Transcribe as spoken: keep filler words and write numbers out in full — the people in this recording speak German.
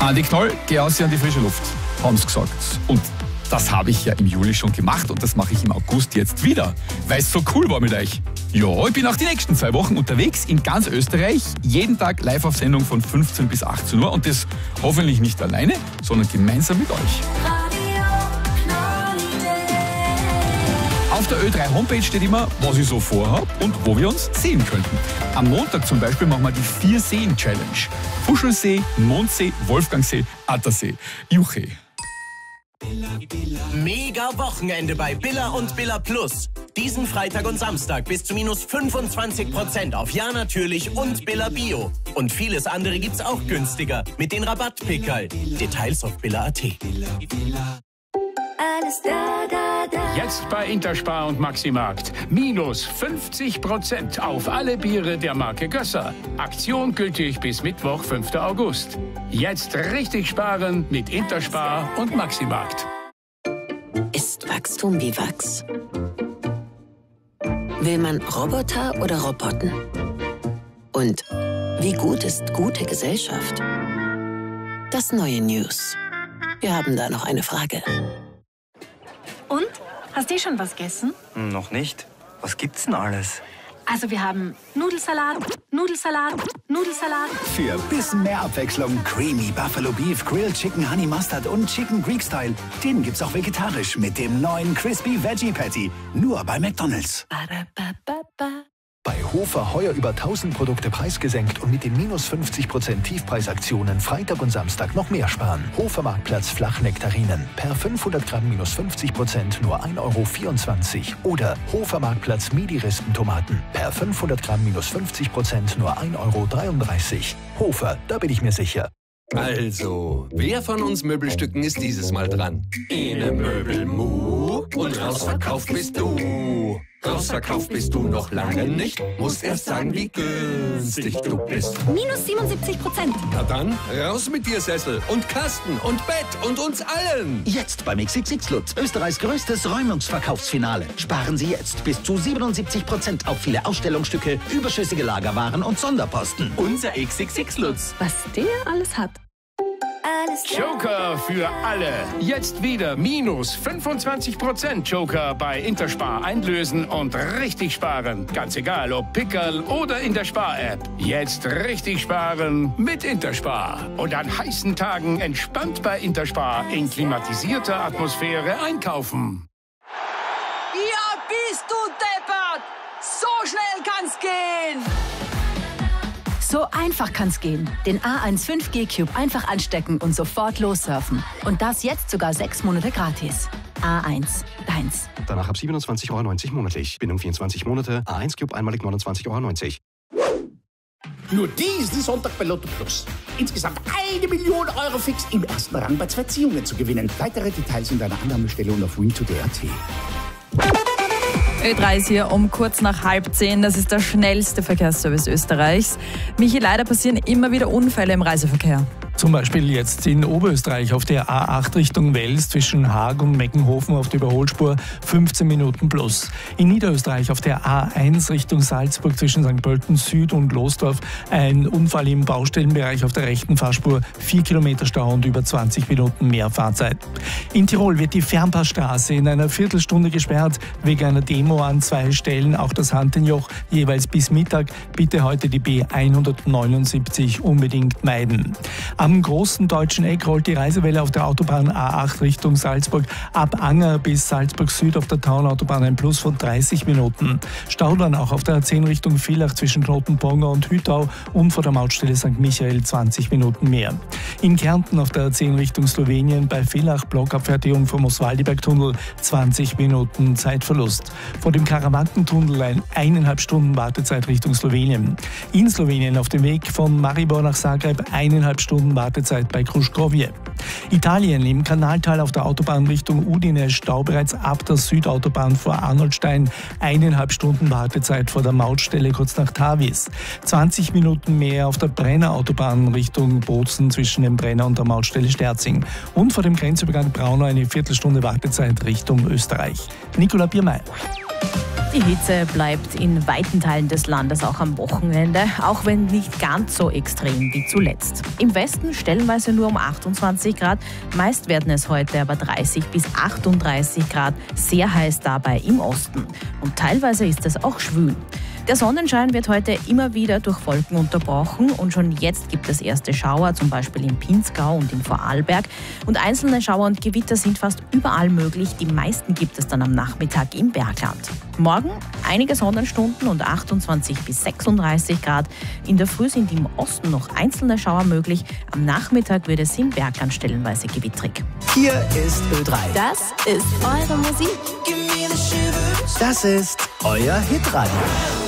Andi Knoll, geh aus an die frische Luft, haben sie gesagt. Und das habe ich ja im Juli schon gemacht und das mache ich im August jetzt wieder, weil es so cool war mit euch. Ja, ich bin auch die nächsten zwei Wochen unterwegs in ganz Österreich, jeden Tag live auf Sendung von fünfzehn bis achtzehn Uhr und das hoffentlich nicht alleine, sondern gemeinsam mit euch. Auf der Ö drei Homepage steht immer, was ich so vorhabe und wo wir uns sehen könnten. Am Montag zum Beispiel machen wir die Vier-Seen-Challenge. Fuschelsee, Mondsee, Wolfgangsee, Attersee, Juche. Mega Wochenende bei Billa und Billa Plus. Diesen Freitag und Samstag bis zu minus fünfundzwanzig Prozent auf Ja natürlich und Billa Bio. Und vieles andere gibt's auch günstiger mit den Rabattpickerl. Details auf billa punkt at. Alles da, da, da. Jetzt bei Interspar und Maximarkt. Minus fünfzig Prozent auf alle Biere der Marke Gösser. Aktion gültig bis Mittwoch, fünften August. Jetzt richtig sparen mit Interspar und Maximarkt. Ist Wachstum wie Wachs? Will man Roboter oder Roboten? Und wie gut ist gute Gesellschaft? Das neue News. Wir haben da noch eine Frage. Und? Hast du schon was gegessen? Noch nicht. Was gibt's denn alles? Also wir haben Nudelsalat, Nudelsalat, Nudelsalat. Für ein bisschen mehr Abwechslung Creamy Buffalo Beef, Grilled Chicken Honey Mustard und Chicken Greek Style. Den gibt's auch vegetarisch mit dem neuen Crispy Veggie Patty. Nur bei McDonald's. Bei Hofer heuer über tausend Produkte preisgesenkt und mit den minus fünfzig Prozent Tiefpreisaktionen Freitag und Samstag noch mehr sparen. Hofer Marktplatz Flachnektarinen. Per fünfhundert Gramm minus fünfzig Prozent nur ein Euro vierundzwanzig. Oder Hofer Marktplatz Midi-Rispentomaten. Per fünfhundert Gramm minus fünfzig Prozent nur ein Euro dreiunddreißig. Hofer, da bin ich mir sicher. Also, wer von uns Möbelstücken ist dieses Mal dran? Ene Möbelmu und rausverkauft bist du. Rausverkauft bist du noch lange nicht, musst erst sagen, wie günstig du bist. Minus siebenundsiebzig Prozent. Na dann, raus mit dir Sessel und Kasten und Bett und uns allen. Jetzt beim X X X Lutz, Österreichs größtes Räumungsverkaufsfinale. Sparen Sie jetzt bis zu siebenundsiebzig Prozent auf viele Ausstellungsstücke, überschüssige Lagerwaren und Sonderposten. Unser X X X Lutz. Was der alles hat. Alles da. Joker für alle. Jetzt wieder minus fünfundzwanzig Prozent Joker bei Interspar einlösen und richtig sparen. Ganz egal, ob Pickerl oder in der Spar-App. Jetzt richtig sparen mit Interspar. Und an heißen Tagen entspannt bei Interspar in klimatisierter Atmosphäre einkaufen. Ja, bist du deppert! So schnell kann's gehen! So einfach kann's gehen. Den A eins fünf G Cube einfach anstecken und sofort lossurfen. Und das jetzt sogar sechs Monate gratis. A eins, deins. Danach ab siebenundzwanzig Euro neunzig monatlich. Bindung vierundzwanzig Monate. A eins Cube einmalig neunundzwanzig Euro neunzig. Nur diesen Sonntag bei Lotto Plus. Insgesamt eine Million Euro fix im ersten Rang bei zwei Ziehungen zu gewinnen. Weitere Details in deiner Annahmestelle und auf win to day punkt at. Ö drei ist hier um kurz nach halb zehn. Das ist der schnellste Verkehrsservice Österreichs. Michi, leider passieren immer wieder Unfälle im Reiseverkehr. Zum Beispiel jetzt in Oberösterreich auf der A acht Richtung Wels zwischen Haag und Meckenhofen auf der Überholspur fünfzehn Minuten plus. In Niederösterreich auf der A eins Richtung Salzburg zwischen Sankt Pölten Süd und Losdorf ein Unfall im Baustellenbereich auf der rechten Fahrspur, vier Kilometer Stau und über zwanzig Minuten mehr Fahrzeit. In Tirol wird die Fernpassstraße in einer Viertelstunde gesperrt wegen einer Demo an zwei Stellen, auch das Hantenjoch jeweils bis Mittag. Bitte heute die B hundertneunundsiebzig unbedingt meiden. Am großen deutschen Eck rollt die Reisewelle auf der Autobahn A acht Richtung Salzburg. Ab Anger bis Salzburg Süd auf der Taunautobahn ein Plus von dreißig Minuten. Stau dann auch auf der A zehn Richtung Villach zwischen Knotenponger und Hütau und vor der Mautstelle Sankt Michael zwanzig Minuten mehr. In Kärnten auf der A zehn Richtung Slowenien bei Villach Blockabfertigung vom Oswaldiberg-Tunnel zwanzig Minuten Zeitverlust. Vor dem Karawankentunnel ein eineinhalb Stunden Wartezeit Richtung Slowenien. In Slowenien auf dem Weg von Maribor nach Zagreb eineinhalb Stunden Wartezeit bei Kruškovje. Italien im Kanaltal auf der Autobahn Richtung Udine, Stau bereits ab der Südautobahn vor Arnoldstein, eineinhalb Stunden Wartezeit vor der Mautstelle kurz nach Tavis. zwanzig Minuten mehr auf der Brenner Autobahn Richtung Bozen zwischen dem Brenner und der Mautstelle Sterzing. Und vor dem Grenzübergang Braunau eine Viertelstunde Wartezeit Richtung Österreich. Nicola Biermeier. Die Hitze bleibt in weiten Teilen des Landes auch am Wochenende, auch wenn nicht ganz so extrem wie zuletzt. Im Westen stellenweise nur um achtundzwanzig Grad, meist werden es heute aber dreißig bis achtunddreißig Grad, sehr heiß dabei im Osten. Und teilweise ist es auch schwül. Der Sonnenschein wird heute immer wieder durch Wolken unterbrochen und schon jetzt gibt es erste Schauer, zum Beispiel im Pinzgau und in Vorarlberg. Und einzelne Schauer und Gewitter sind fast überall möglich. Die meisten gibt es dann am Nachmittag im Bergland. Morgen einige Sonnenstunden und achtundzwanzig bis sechsunddreißig Grad. In der Früh sind im Osten noch einzelne Schauer möglich. Am Nachmittag wird es im Bergland stellenweise gewittrig. Hier ist Ö drei. Das ist eure Musik. Das ist euer Hitradio.